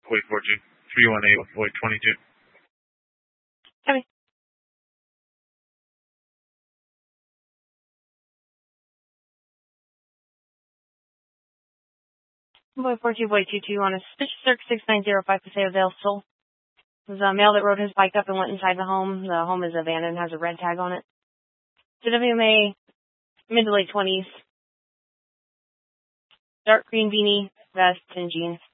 Void 42. 318 with Void 22. Copy. Void 42, Void 22 on a suspicious circ 6905 Paseo del Sol. There's a male that rode his bike up and went inside the home. The home is abandoned, has a red tag on it. WMA, mid to late 20s. Dark green beanie, vest, and jeans.